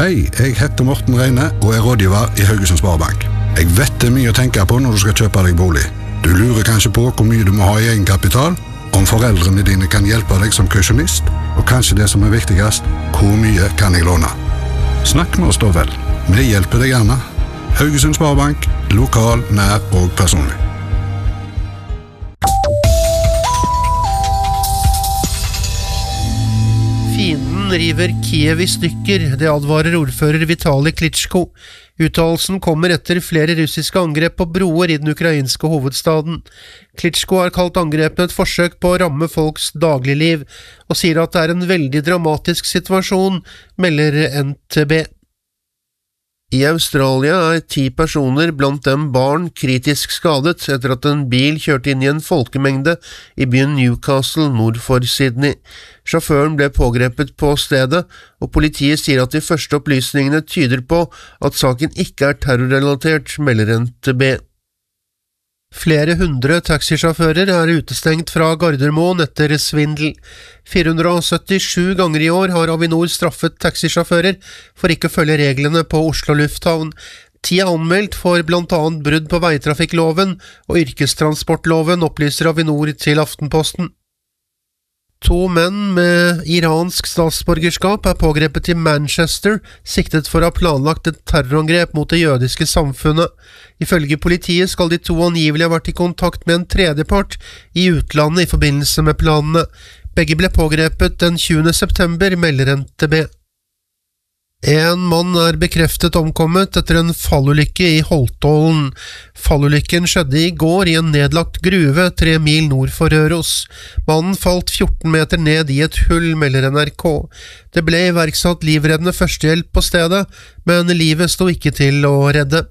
Hei, jeg heter Morten Reine og rådgiver I Haugesund Sparebank. Jeg vet det mye å tenke på når du skal kjøpe deg bolig. Du lurer kanskje på hvor mye du må ha I egenkapital, om foreldrene dine kan hjelpe deg som kausjonist, og kanskje det som viktigst, hvor mye kan jeg låne? Snakk med oss da vel. Vi hjelper deg gjerne. Haugesund Sparebank, lokal, nær og personlig. Fienden river Kiev I stykker, det advarer ordfører Vitali Klitschko. Uttalelsen kommer etter flere russiske angrep på broer I den ukrainske hovedstaden. Klitschko har kalt angrepene et forsøk på å ramme folks dagligliv, og sier at det en veldig dramatisk situasjon, melder NTB. I Australia 10 personer, blant dem barn, kritisk skadet etter at en bil kjørte inn I en folkemengde I byen Newcastle nord for Sydney. Sjåføren ble pågrepet på stedet, og politiet sier at de første opplysningene tyder på at saken ikke terrorrelatert, melder NTB. Flere hundre taxisjåfører utestengt fra Gardermoen etter svindel. 477 ganger I år har Avinor straffet taxisjåfører for ikke å følge reglene på Oslo lufthavn. 10 anmeldt for blant annet brudd på veitrafikkloven og yrkestransportloven, opplyser Avinor til Aftenposten. 2 menn med iransk statsborgerskap pågrepet I Manchester, siktet for å ha planlagt et terrorangrep mot det jødiske samfunnet. Ifølge politiet skal de 2 angivelig ha vært I kontakt med en tredjepart I utlandet I forbindelse med planene. Begge ble pågrepet den 20. september, melder NTB. En mann bekreftet omkommet etter en fallulykke I Holtålen. Fallulykken skjedde I går I en nedlagt gruve 3 mil nord for Røros. Mannen falt 14 meter ned I et hull, melder NRK. Det ble iverksatt livreddende førstehjelp på stedet, men livet sto ikke til å redde.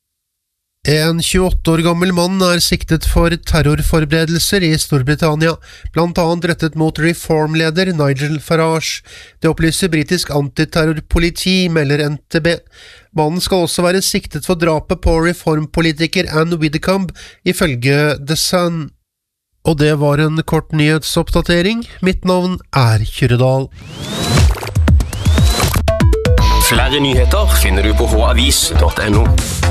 En 28 år gammel mann siktet for terrorforberedelser I Storbritannia, blant annet rettet mot reformleder Nigel Farage. Det opplyser britisk antiterrorpoliti, melder NTB. Mannen skal også være siktet for drapet på reformpolitiker Anne Widdecombe, ifølge The Sun. Og det var en kort nyhetsoppdatering. Mitt navn Kyrredal. Flere nyheter finner du på havis.no.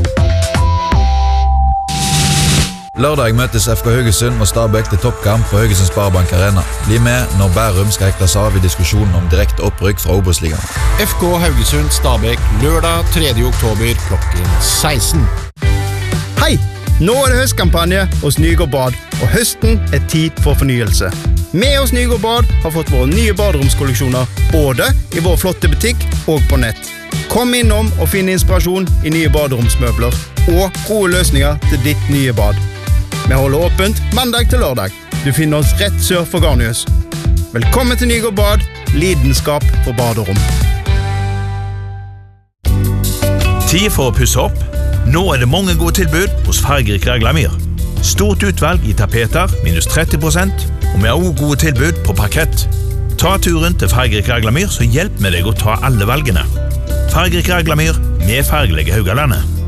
Lørdag møtes FK Haugesund og Stabæk til toppkamp på Haugesund Sparebank Arena. Bli med når Bærum skal hekles av I diskusjonen om direkte opprykk fra Obos-ligaen. FK Haugesund Stabæk lørdag 3. oktober klokken 16. Hei! Nå det høstkampanje hos Nygård Bad, og høsten tid for fornyelse. Vi hos Nygård Bad har fått våre nye baderomskolleksjoner, både I vår flotte butikk og på nett. Kom innom og finn inspirasjon I nye baderomsmøbler, og gode løsninger til ditt nye bad. Vi holder åpent mandag til lørdag. Du finner oss rett sør for Garnius. Velkommen til Nygård Bad, lidenskap for baderom. Tid for å pusse opp. Nå det mange gode tilbud hos Fargerik Raglamyr. Stort utvalg I tapeter, minus 30%, og vi har også gode tilbud på parkett. Ta turen til Fargerik Raglamyr, så hjelp med deg å ta alle valgene. Fargerik Raglamyr med Fargelige Haugalandet.